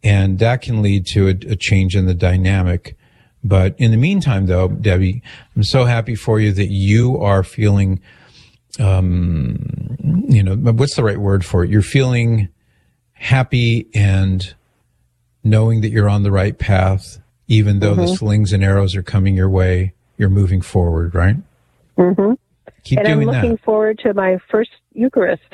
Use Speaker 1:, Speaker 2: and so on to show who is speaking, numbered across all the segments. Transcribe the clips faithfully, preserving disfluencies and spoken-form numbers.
Speaker 1: And that can lead to a, a change in the dynamic. But in the meantime, though, Debbie, I'm so happy for you that you are feeling, um, you know, what's the right word for it? You're feeling happy and knowing that you're on the right path, even though mm-hmm. the slings and arrows are coming your way. You're moving forward, right?
Speaker 2: Mm-hmm.
Speaker 1: Keep
Speaker 2: and
Speaker 1: doing that.
Speaker 2: I'm looking
Speaker 1: that.
Speaker 2: forward to my first Eucharist.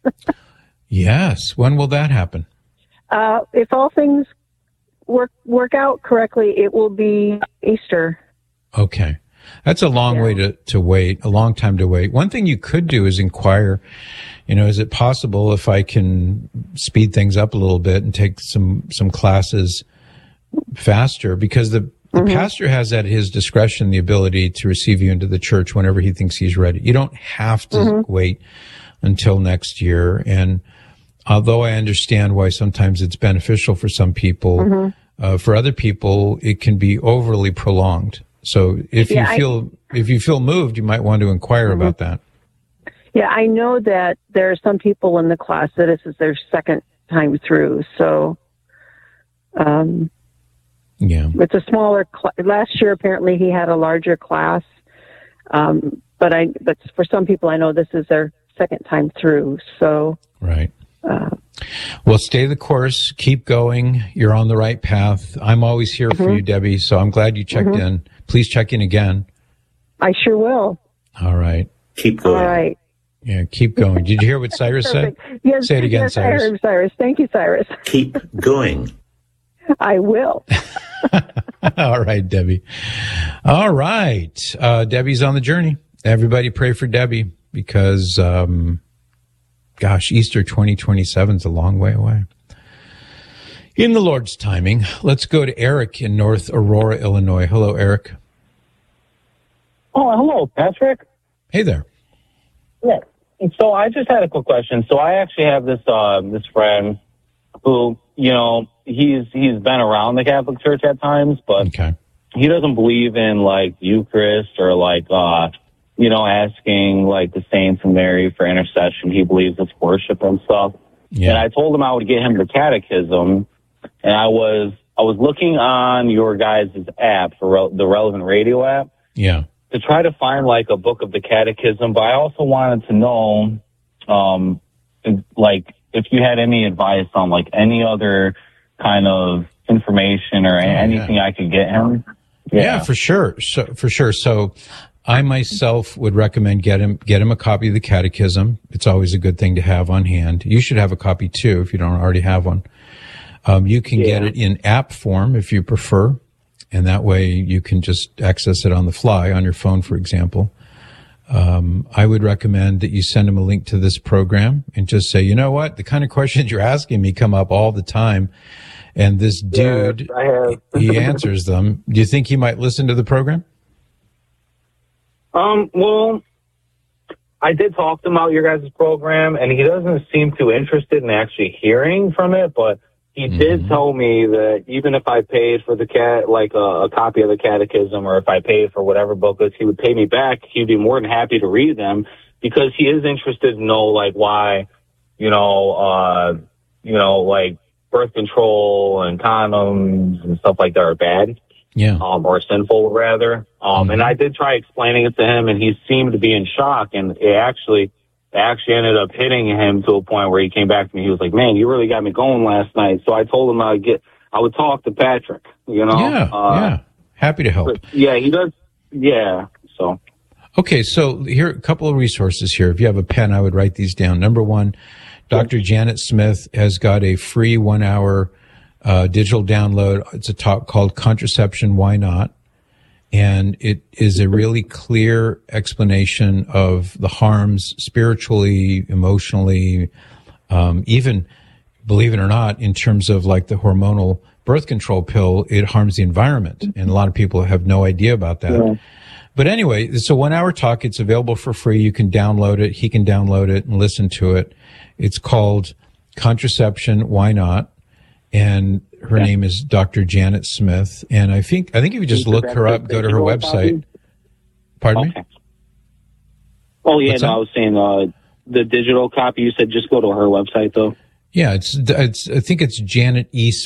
Speaker 1: Yes. When will that happen?
Speaker 2: Uh, if all things work work out correctly, it will be Easter.
Speaker 1: Okay. That's a long yeah. way to, to wait, a long time to wait. One thing you could do is inquire, you know, is it possible if I can speed things up a little bit and take some, some classes faster? Because the, the mm-hmm. pastor has at his discretion the ability to receive you into the church whenever he thinks he's ready. You don't have to mm-hmm. wait until next year. And although I understand why sometimes it's beneficial for some people, mm-hmm. uh, for other people, it can be overly prolonged. So if yeah, you feel I, if you feel moved, you might want to inquire mm-hmm. about that.
Speaker 2: Yeah, I know that there are some people in the class that this is their second time through. So, um, yeah, it's a smaller cl- last year. Apparently, he had a larger class, um, but I but for some people, I know this is their second time through. So,
Speaker 1: right. Uh, well, stay the course. Keep going. You're on the right path. I'm always here mm-hmm. for you, Debbie. So I'm glad you checked mm-hmm. in. Please check in again.
Speaker 2: I sure will.
Speaker 1: All right.
Speaker 3: Keep going.
Speaker 2: All right.
Speaker 1: Yeah, keep going. Did you hear what Cyrus said?
Speaker 2: Yes,
Speaker 1: Say it again,
Speaker 2: yes,
Speaker 1: Cyrus.
Speaker 2: I heard Cyrus. Thank you, Cyrus.
Speaker 3: Keep going.
Speaker 2: I will.
Speaker 1: All right, Debbie. All right. Uh, Debbie's on the journey. Everybody pray for Debbie because, um, gosh, Easter twenty twenty-seven is a long way away. In the Lord's timing, let's go to Eric in North Aurora, Illinois. Hello, Eric.
Speaker 4: Oh, hello, Patrick.
Speaker 1: Hey there.
Speaker 4: Yeah. So I just had a quick question. So I actually have this uh, this friend who, you know, he's he's been around the Catholic Church at times, but
Speaker 1: okay.
Speaker 4: he doesn't believe in like Eucharist or like uh, you know, asking like the saints and Mary for intercession. He believes it's worship and stuff. Yeah. And I told him I would get him the catechism. And I was I was looking on your guys' app, for re- the Relevant Radio app,
Speaker 1: yeah,
Speaker 4: to try to find like a book of the catechism. But I also wanted to know, um, like if you had any advice on like any other kind of information or oh, anything yeah. I could get him.
Speaker 1: Yeah. yeah, for sure. So for sure. So I myself would recommend get him get him a copy of the catechism. It's always a good thing to have on hand. You should have a copy too if you don't already have one. Um, you can yeah. get it in app form if you prefer, and that way you can just access it on the fly on your phone, for example. Um, I would recommend that you send him a link to this program and just say, you know what, the kind of questions you're asking me come up all the time, and this dude,
Speaker 4: yeah,
Speaker 1: he answers them. Do you think he might listen to the program?
Speaker 4: Um, well, I did talk to him about your guys' program, and he doesn't seem too interested in actually hearing from it, but he mm-hmm. did tell me that even if I paid for the cat, like a, a copy of the catechism, or if I paid for whatever booklets, he would pay me back. He'd be more than happy to read them because he is interested to know, like, why, you know, uh, you know, like birth control and condoms and stuff like that are bad.
Speaker 1: Yeah.
Speaker 4: Um, or sinful, rather. Um, mm-hmm. And I did try explaining it to him, and he seemed to be in shock. And it actually, it actually ended up hitting him to a point where he came back to me. He was like, "Man, you really got me going last night." So I told him I'd get, I would talk to Patrick. You know.
Speaker 1: Yeah.
Speaker 4: Uh,
Speaker 1: yeah. Happy to help.
Speaker 4: Yeah, he does. Yeah. So.
Speaker 1: Okay, so here a couple of resources here. If you have a pen, I would write these down. Number one, Doctor Janet Smith has got a free one-hour uh, digital download. It's a talk called Contraception, Why Not? And it is a really clear explanation of the harms spiritually, emotionally, um, even, believe it or not, in terms of like the hormonal birth control pill, it harms the environment. And a lot of people have no idea about that. Yeah. But anyway, it's a one-hour talk. It's available for free. You can download it. He can download it and listen to it. It's called Contraception, Why Not? And her yeah. name is Doctor Janet Smith. And I think I think if you just look her up, go to her website. Pardon
Speaker 4: okay.
Speaker 1: me?
Speaker 4: Oh, yeah, no, I was saying uh, the digital copy. You said just go to her website, though.
Speaker 1: Yeah, it's, it's I think it's Janet E.